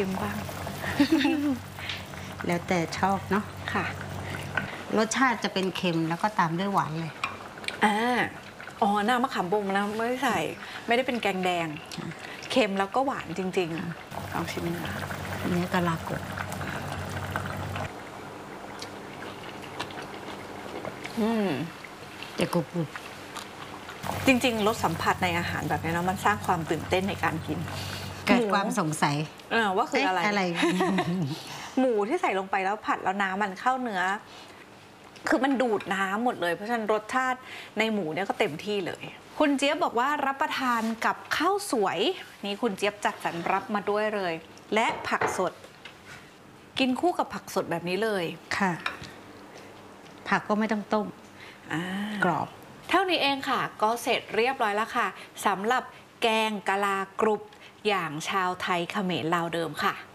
ชิมบ้างแล้วแต่ชอบเนาะค่ะรสชาติจะเป็นเค็มแล้วก็ตามด้วยหวานเลยอ๋อน้ำมะขามบงนะไม่ได้ใส่ไม่ได้เป็นแกงแดงเค็มแล้วก็หวานจริงๆลองชิมเนื้อเนื้อกะลากด จะกรุบกรุบจริงๆรสสัมผัสในอาหารแบบนี้เนาะมันสร้างความตื่นเต้นในการกินเกิดความสงสัยว่าคืออะไรอะไรหมูที่ใส่ลงไปแล้วผัดแล้วน้ำมันเข้าเนื้อ คือมันดูดน้ำหมดเลยเพราะฉะนั้นรสชาติในหมูเนี่ยก็เต็มที่เลย คุณเจี๊ยบบอกว่ารับประทานกับข้าวสวยนี่คุณเจี๊ยบจัดสรรรับมาด้วยเลย และผักสด กินคู่กับผักสดแบบนี้เลยค่ะ ผักก็ไม่ต้องต้มกรอบเท่านี้เองค่ะก็เสร็จเรียบร้อยแล้วค่ะสำหรับแกงกะลากรุบอย่างชาวไทยเขมรลาวเดิมค่ะ